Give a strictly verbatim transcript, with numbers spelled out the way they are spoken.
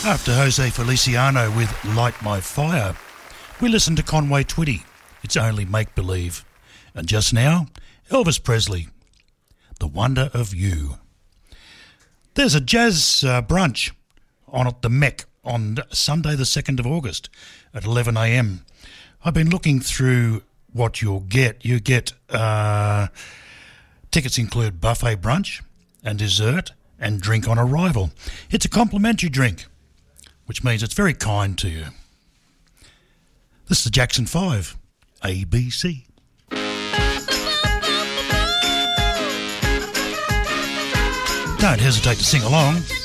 After Jose Feliciano with Light My Fire, we listen to Conway Twitty, It's Only Make Believe. And just now, Elvis Presley, The Wonder of You. There's a jazz uh, brunch on at the Mech on Sunday the second of August at eleven a m. I've been looking through what you'll get. You get, uh, tickets include buffet brunch and dessert and drink on arrival. It's a complimentary drink, which means it's very kind to you. This is the Jackson five, A B C. Don't hesitate to sing along.